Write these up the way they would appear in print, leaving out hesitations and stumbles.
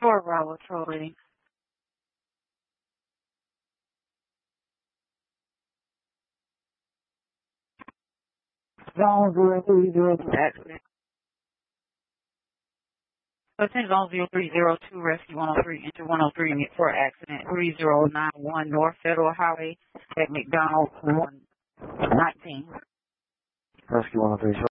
Short Bravo Trolley. Zone 030 accident. Attention Zone 0302, Rescue 103, enter 103 for accident 3091 North Federal Highway at McDonald 119. Rescue 103.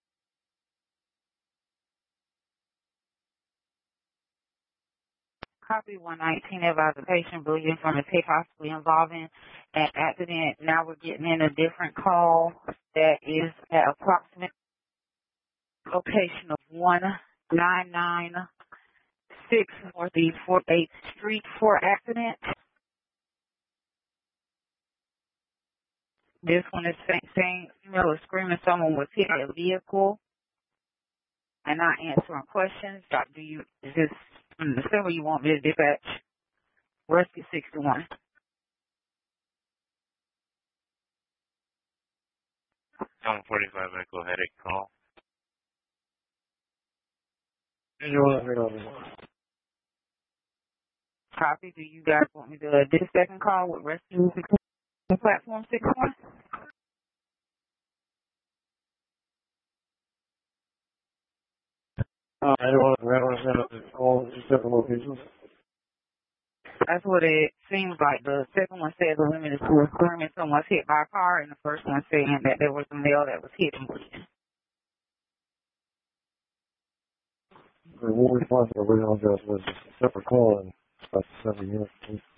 Copy 119, advise the patient bleeding from the tape possibly involving an accident. Now we're getting in a different call that is at approximate location of 1996 Northeast 48th Street for accident. This one is saying female is screaming someone was hit by a vehicle and not answering questions. Doctor, is this from the civil you want me to dispatch? Rescue 61. Zone 45 Echo headache call. Copy. Do you guys want me to do the second call with Rescue 61, Platform 61? I don't want to send up all separate locations. That's what it seems like. The second one said the limit is to a screaming someone's hit by a car, and the first one saying that there was a male that was hit and bleeding. What we find the original address was a separate call and about 70 units.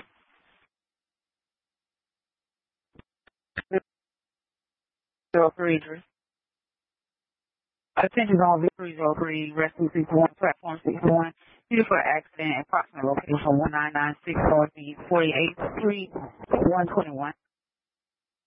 Attention on 303, Rescue 61, Platform 61, due for accident, approximate location 1996 Northeast 48th Street, 121.